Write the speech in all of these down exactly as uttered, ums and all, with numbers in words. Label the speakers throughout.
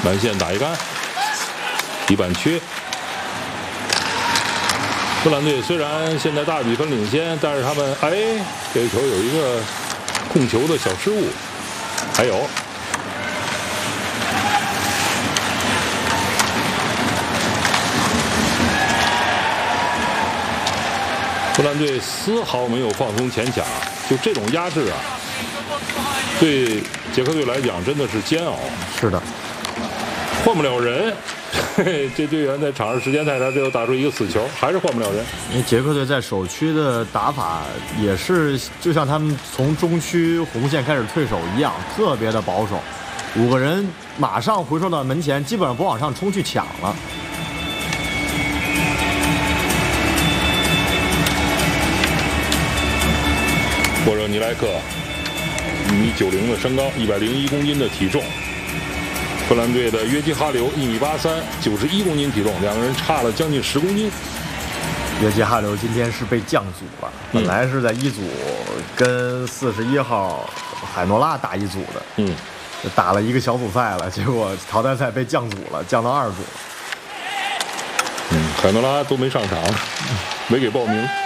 Speaker 1: 蓝线打一杆，底板缺。荷兰队虽然现在大比分领先，但是他们哎，这个球有一个控球的小失误，还有。荷兰队丝毫没有放松前甲，就这种压制啊，对捷克队来讲真的是煎熬。
Speaker 2: 是的，
Speaker 1: 换不了人，嘿嘿，这队员在场上时间太长，最后打出一个死球，还是换不了人。
Speaker 2: 因为捷克队在首区的打法也是，就像他们从中区红线开始退守一样，特别的保守，五个人马上回收到门前，基本上不往上冲去抢了。
Speaker 1: 波热尼莱克一米九零的身高，一百零一公斤的体重。荷兰队的约基哈留一米八三，九十一公斤体重，两个人差了将近十公斤。
Speaker 2: 约基哈留今天是被降组了，
Speaker 1: 嗯、
Speaker 2: 本来是在一组跟四十一号海诺拉打一组的，
Speaker 1: 嗯，
Speaker 2: 打了一个小组赛了，结果淘汰赛被降组了，降到二组。
Speaker 1: 嗯，海诺拉都没上场，没给报名。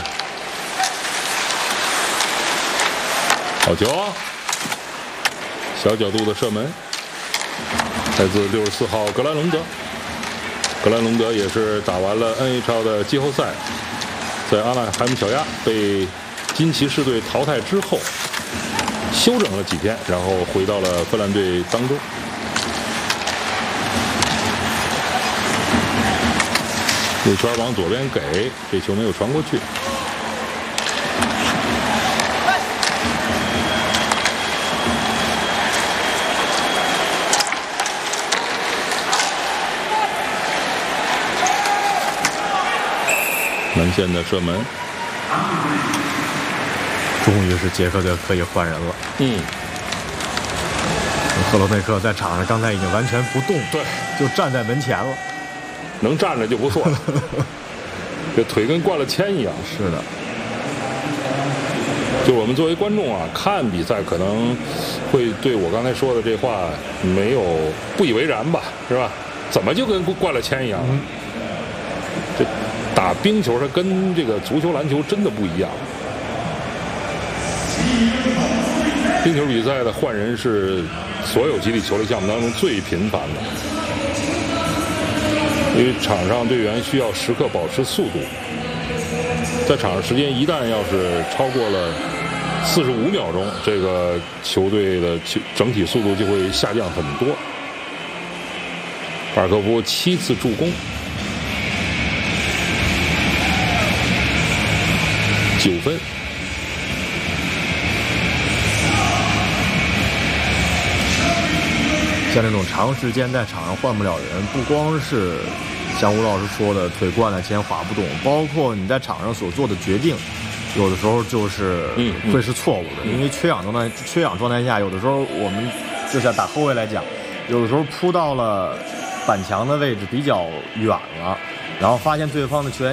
Speaker 1: 好球啊！小角度的射门，来自六十四号格兰隆德。格兰隆德也是打完了 N H L 的季后赛，在阿纳海姆小鸭被金骑士队淘汰之后，休整了几天，然后回到了芬兰队当中。右圈往左边给，这球没有传过去。南线的射门，
Speaker 2: 终于是捷克队可以换人了。
Speaker 1: 嗯，
Speaker 2: 赫罗内克在场上刚才已经完全不动，
Speaker 1: 对，
Speaker 2: 就站在门前了，
Speaker 1: 能站着就不错了，这腿跟灌了铅一样。
Speaker 2: 是的，
Speaker 1: 就我们作为观众啊，看比赛可能会对我刚才说的这话没有不以为然吧，是吧？怎么就跟灌了铅一样？嗯、这。打冰球，它跟这个足球、篮球真的不一样。冰球比赛的换人是所有集体球类项目当中最频繁的，因为场上队员需要时刻保持速度，在场上时间一旦要是超过了四十五秒钟，这个球队的整体速度就会下降很多。巴尔科夫七次助攻。九分，
Speaker 2: 像这种长时间在场上换不了人，不光是像吴老师说的腿灌了铅滑不动，包括你在场上所做的决定，有的时候就是会是错误的。
Speaker 1: 嗯嗯、
Speaker 2: 因为缺氧状态，缺氧状态下，有的时候我们就像打后卫来讲，有的时候扑到了板墙的位置比较远了，然后发现对方的球员